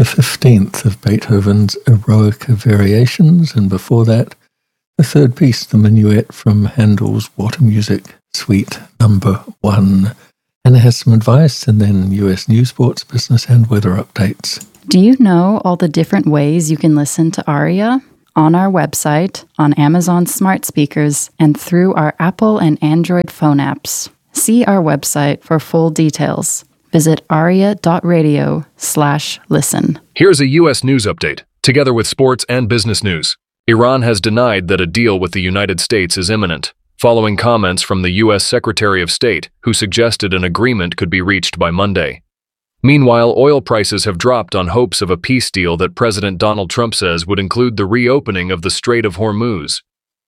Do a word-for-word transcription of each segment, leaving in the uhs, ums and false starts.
the fifteenth of Beethoven's Eroica Variations, and before that, the third piece, the Minuet from Handel's Water Music Suite Number One. Anna has some advice, and then U S news, sports, business, and weather updates. Do you know all the different ways you can listen to Aria? On our website, on Amazon smart speakers, and through our Apple and Android phone apps. See our website for full details. Visit aria.radio slash listen. Here's a U S news update, together with sports and business news. Iran has denied that a deal with the United States is imminent, following comments from the U S Secretary of State, who suggested an agreement could be reached by Monday. Meanwhile, oil prices have dropped on hopes of a peace deal that President Donald Trump says would include the reopening of the Strait of Hormuz.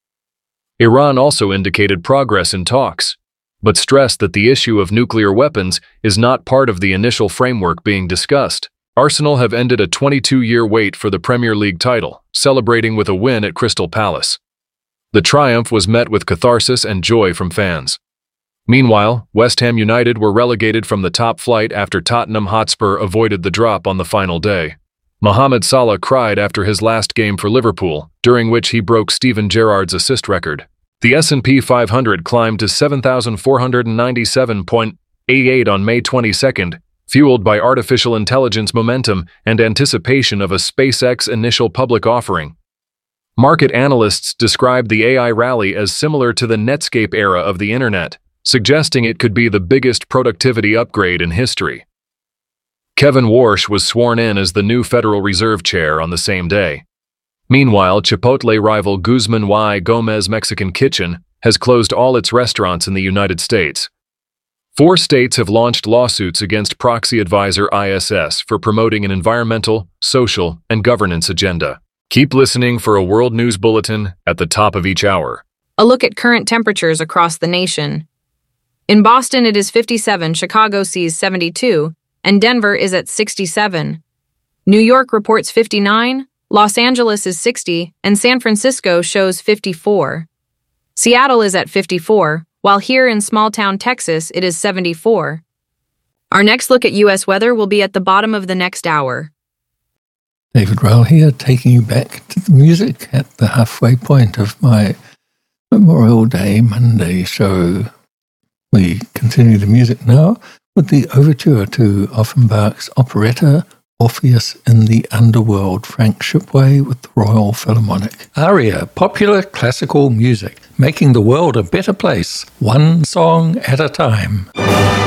Iran also indicated progress in talks, but stressed that the issue of nuclear weapons is not part of the initial framework being discussed. Arsenal have ended a twenty-two-year wait for the Premier League title, celebrating with a win at Crystal Palace. The triumph was met with catharsis and joy from fans. Meanwhile, West Ham United were relegated from the top flight after Tottenham Hotspur avoided the drop on the final day. Mohamed Salah cried after his last game for Liverpool, during which he broke Steven Gerrard's assist record. The S and P five hundred climbed to seven thousand four hundred ninety-seven point eight eight on May twenty-second, fueled by artificial intelligence momentum and anticipation of a SpaceX initial public offering. Market analysts described the A I rally as similar to the Netscape era of the Internet, suggesting it could be the biggest productivity upgrade in history. Kevin Warsh was sworn in as the new Federal Reserve Chair on the same day. Meanwhile, Chipotle rival Guzman Y. Gomez Mexican Kitchen has closed all its restaurants in the United States. Four states have launched lawsuits against proxy advisor I S S for promoting an environmental, social, and governance agenda. Keep listening for a World News Bulletin at the top of each hour. A look at current temperatures across the nation. In Boston, it is fifty-seven, Chicago sees seventy-two, and Denver is at sixty-seven. New York reports fifty-nine, Los Angeles is sixty, and San Francisco shows fifty-four. Seattle is at fifty-four, while here in small-town Texas, it is seventy-four. Our next look at U S weather will be at the bottom of the next hour. David Rowell here, taking you back to the music at the halfway point of my Memorial Day Monday show. We continue the music now with the overture to Offenbach's operetta Orpheus in the Underworld, Frank Shipway with the Royal Philharmonic. Aria, popular classical music, making the world a better place, one song at a time.